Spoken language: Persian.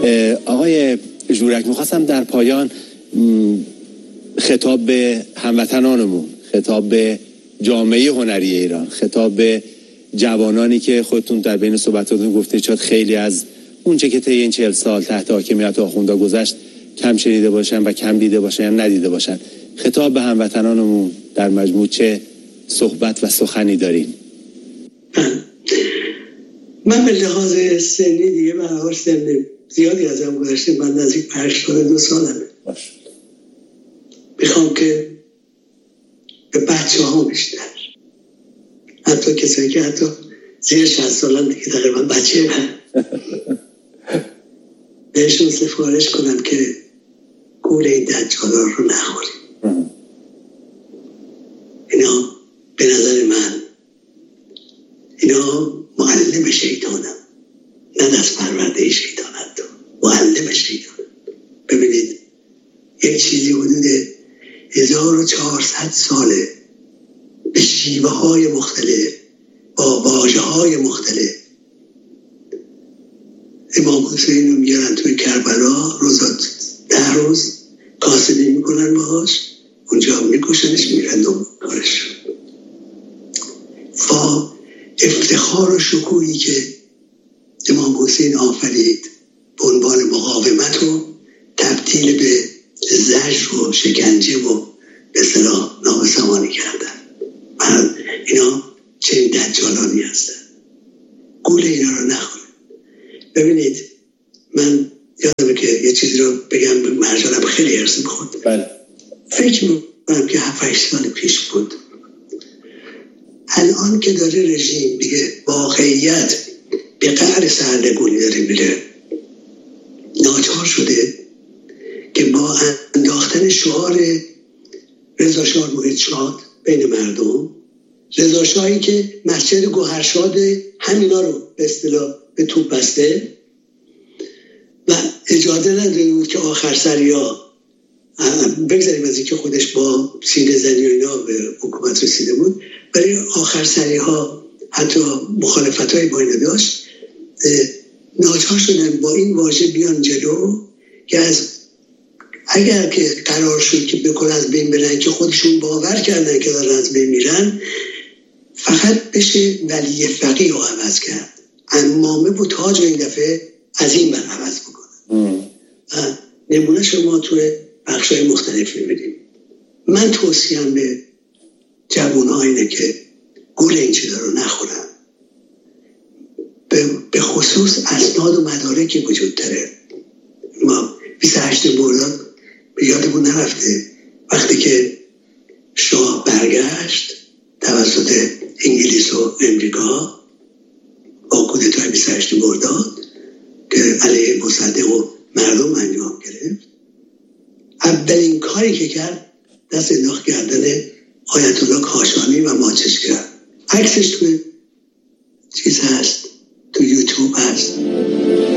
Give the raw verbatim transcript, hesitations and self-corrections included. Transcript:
آقای ژورک، میخواستم در پایان خطاب به هموطنانمون، خطاب به جامعه هنری ایران، خطاب به جوانانی که خودتون در بین صحبتاتون گفته شد خیلی از اون چه که طی این چهل سال تحت حاکمیت آخوندا گذشت کم شنیده باشن و کم دیده باشن یا ندیده باشن، خطاب به هموطنانمون در مجموع چه صحبت و سخنی داریم؟ من به لحاظ سنی دیگه به هر سن زیادی ازم گذشته، من نزدیک به هشتاد و دو سالمه. میخوام که به بچه ها بیشتر، حتی کسایی که حتی زیر شصت سالن دیگه تقریبا بچه من، بهشون سفارش کنم که گول این دجالا رو نخوریم. اینا به نظر من اینا معلم شیطانم، نه دست پرورده شیطان، حتی معلم شیطان. ببینید یک چیزی حدود هزار و چهارصد ساله به شیوه های مختلف با واژه های مختلف امام حسین رو میارن توی کربلا، روزات ده روز کاسبی میکنن باهاش، اونجا میکشنش، میرن دنبال کارش. با افتخار و شکوهی که امام حسین آفرید به عنوان مقاومت و تبدیل به زجر و شکنجه و به اصطلاح نابسامانی کردن. من اینا چه دجالانی هستن، گول اینا رو نخوره. ببینید من یادمه که یه چیزی رو بگم، مرجانم خیلی ارث میخورد. بله. فکر میکنم که هفت هشت سال پیش بود. الان که داره رژیم دیگه واقعیت به قعر سردگونی داره میره، ناچار شده که با انداختن شعار رضا شاه محیط‌شاد بین مردم، رضا شاهی که مسجد گوهرشاد همینا رو به اصطلاح به توپ بسته و اجازه نداده بود که آخر سریا، بگذاریم از اینکه خودش با سینه زنی و اینا به حکومت رسیده بود، ولی آخر سری ها حتی مخالفت های با اینو داشت، ناچار شدن با این واژه بیان جلو که از اگر که قرار شد که بکن از بین برن، که خودشون باور کردن که دارن از بین میرن، فقط بشه ولی فقیه رو عوض کرد، عمامه و تاج این دفعه از این بر عوض بکنن. نمونه شما توی بخشای مختلف میبینیم. من توصیم به جوان ها اینه که گول این چیزا رو نخورن، به خصوص اسناد و مدارکی وجود داره. ما بیست و هشت مرداد به یادمون نرفته وقتی که شاه برگشت توسط انگلیس و امریکا با کودتای بیست و هشت مرداد که علیه مصدق و مردم انجام گرفت، اولین کاری که کرد دست انداخت گردن آیت الله کاشانی و ماچش کرد. عکسش توی چیز هست،